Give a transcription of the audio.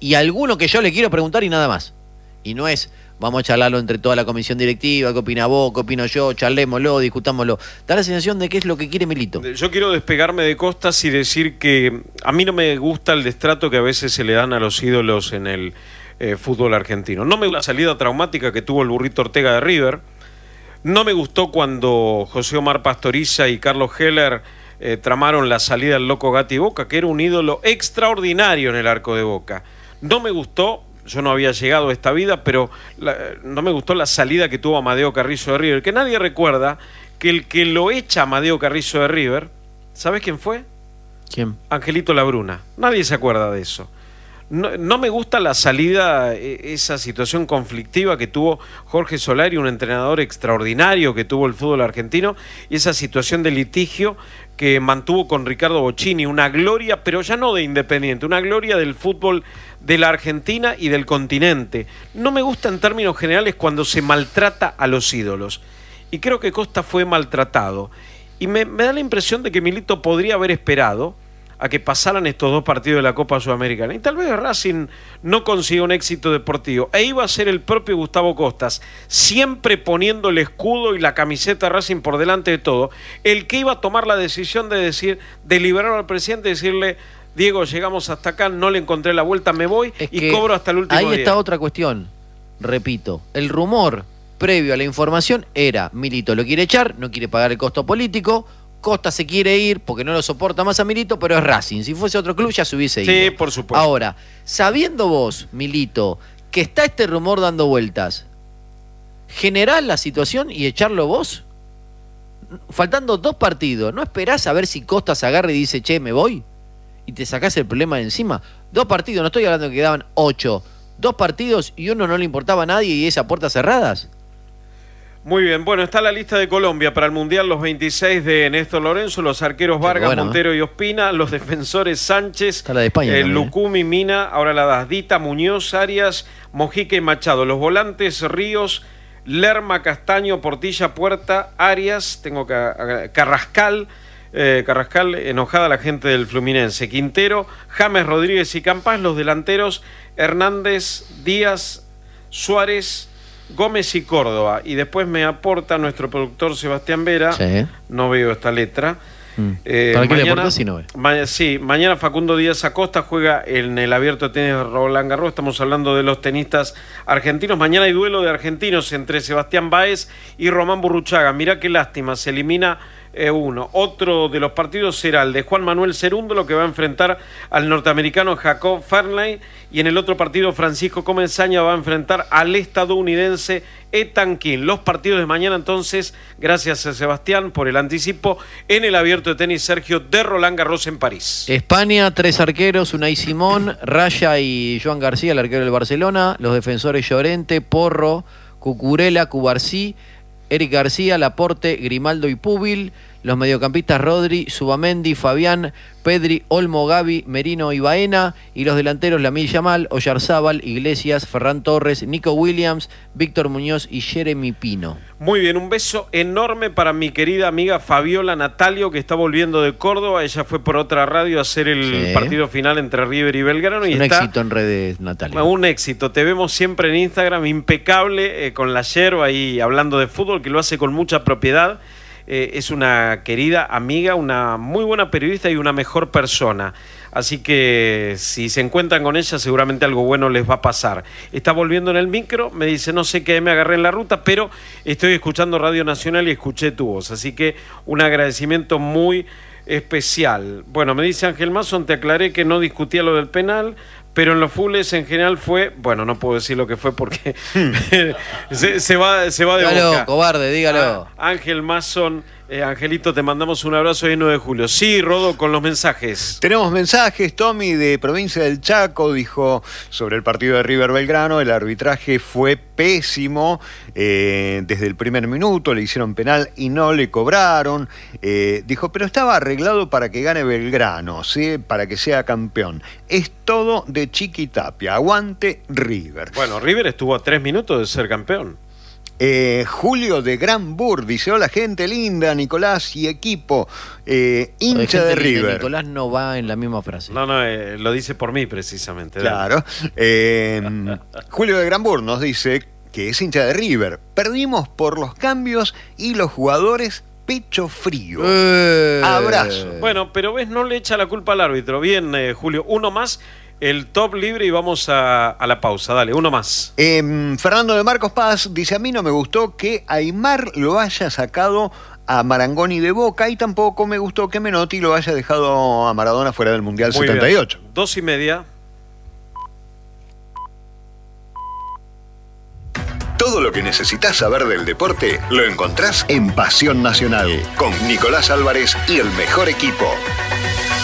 y alguno que yo le quiero preguntar y nada más. Y no es, vamos a charlarlo entre toda la comisión directiva, qué opina vos, qué opino yo, charlémoslo, discutámoslo. Da la sensación de que es lo que quiere Milito. Yo quiero despegarme de Costas y decir que a mí no me gusta el destrato que a veces se le dan a los ídolos en el fútbol argentino. No me gusta la salida traumática que tuvo el Burrito Ortega de River. No me gustó cuando José Omar Pastoriza y Carlos Heller tramaron la salida del Loco Gatti Boca, que era un ídolo extraordinario en el arco de Boca. No me gustó, yo no había llegado a esta vida, pero no me gustó la salida que tuvo Amadeo Carrizo de River, que nadie recuerda que el que lo echa Amadeo Carrizo de River, ¿sabes quién fue? ¿Quién? Angelito Labruna. Nadie se acuerda de eso. No me gusta la salida, esa situación conflictiva que tuvo Jorge Solari, un entrenador extraordinario que tuvo el fútbol argentino, y esa situación de litigio que mantuvo con Ricardo Bocchini, una gloria, pero ya no de Independiente, una gloria del fútbol de la Argentina y del continente. No me gusta en términos generales cuando se maltrata a los ídolos, y creo que Costa fue maltratado, y me da la impresión de que Milito podría haber esperado a que pasaran estos dos partidos de la Copa Sudamericana. Y tal vez Racing no consiga un éxito deportivo. E iba a ser el propio Gustavo Costas, siempre poniendo el escudo y la camiseta de Racing por delante de todo, el que iba a tomar la decisión de decir, de liberar al presidente y decirle, Diego, llegamos hasta acá, no le encontré la vuelta, me voy y cobro hasta el último día. Ahí está otra cuestión. Repito, el rumor previo a la información era, Milito lo quiere echar, no quiere pagar el costo político, Costa se quiere ir porque no lo soporta más a Milito, pero es Racing. Si fuese otro club ya se hubiese ido. Sí, por supuesto. Ahora, sabiendo vos, Milito, que está este rumor dando vueltas, ¿generás la situación y echarlo vos? Faltando 2 partidos, ¿no esperás a ver si Costa se agarra y dice, che, me voy? Y te sacás el problema de encima. 2 partidos, no estoy hablando de que quedaban 8. 2 partidos y uno no le importaba a nadie y esa puertas cerradas. Muy bien, bueno, está la lista de Colombia para el Mundial, los 26 de Néstor Lorenzo, los arqueros Vargas, bueno, Montero y Ospina, los defensores Sánchez, está la de España Lucumi, Mina, ahora la das, Dita, Muñoz, Arias, Mojica y Machado, los volantes Ríos, Lerma, Castaño, Portilla, Puerta, Arias, tengo Carrascal, enojada la gente del Fluminense, Quintero, James, Rodríguez y Campas, los delanteros Hernández, Díaz, Suárez, Gómez y Córdoba. Y después me aporta nuestro productor Sebastián Vera. Sí. No veo esta letra. ¿Para qué le aportás si no ve? Sí, mañana Facundo Díaz Acosta juega en el Abierto de Tenis de Roland Garros. Estamos hablando de los tenistas argentinos. Mañana hay duelo de argentinos entre Sebastián Báez y Román Burruchaga. Mirá qué lástima, se elimina uno. Otro de los partidos será el de Juan Manuel Cerúndolo, que va a enfrentar al norteamericano Jacob Fernley, y en el otro partido Francisco Comenzaña va a enfrentar al estadounidense Ethan King. Los partidos de mañana entonces, gracias a Sebastián por el anticipo, en el Abierto de Tenis Sergio de Roland Garros en París. España, 3 arqueros, Unai Simón, Raya y Joan García, el arquero del Barcelona, los defensores Llorente, Porro, Cucurella, Cubarsí, Eric García, Laporte, Grimaldo y Púbil, los mediocampistas Rodri, Subamendi, Fabián, Pedri, Olmo, Gavi, Merino y Baena, y los delanteros Lamil Yamal, Oyarzábal, Iglesias, Ferran Torres, Nico Williams, Víctor Muñoz y Jeremy Pino. Muy bien, un beso enorme para mi querida amiga Fabiola Natalio, que está volviendo de Córdoba. Ella fue por otra radio a hacer el partido final entre River y Belgrano. Y un éxito en redes, Natalia. Un éxito, te vemos siempre en Instagram, impecable, con la yerba ahí hablando de fútbol, que lo hace con mucha propiedad. Es una querida amiga, una muy buena periodista y una mejor persona. Así que si se encuentran con ella, seguramente algo bueno les va a pasar. Está volviendo en el micro, me dice, no sé qué me agarré en la ruta, pero estoy escuchando Radio Nacional y escuché tu voz. Así que un agradecimiento muy especial. Bueno, me dice Ángel Mason, te aclaré que no discutía lo del penal, pero en los fulles en general fue, bueno, no puedo decir lo que fue porque se va de dígalo, boca. Cobarde, dígalo. Ángel Mason, Angelito, te mandamos un abrazo el 9 de julio. Sí, Rodo, con los mensajes. Tenemos mensajes. Tommy, de provincia del Chaco, dijo sobre el partido de River Belgrano, el arbitraje fue pésimo, desde el primer minuto le hicieron penal y no le cobraron. Dijo, pero estaba arreglado para que gane Belgrano, ¿sí? Para que sea campeón. Es todo de Chiqui Tapia. Aguante River. Bueno, River estuvo a 3 minutos de ser campeón. Julio de Granbur dice: hola gente linda, Nicolás y equipo, hincha de River. Nicolás no va en la misma frase. No, lo dice por mí precisamente. Claro. Julio de Granbur nos dice que es hincha de River. Perdimos por los cambios y los jugadores pecho frío. Abrazo. Bueno, pero ves, no le echa la culpa al árbitro. Bien, Julio, uno más. El top libre y vamos a la pausa. Dale, uno más. Fernando de Marcos Paz dice: a mí no me gustó que Aimar lo haya sacado a Marangoni de Boca y tampoco me gustó que Menotti lo haya dejado a Maradona fuera del Mundial Muy 78. Bien. 2:30. Todo lo que necesitas saber del deporte lo encontrás en Pasión Nacional con Nicolás Álvarez y el mejor equipo.